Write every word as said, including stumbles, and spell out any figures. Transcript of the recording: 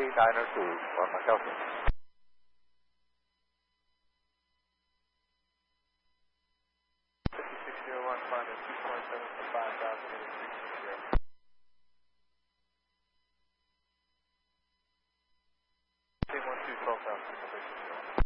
Diner two for Macau. fifty-six zero one, find a two point seven for five thousand.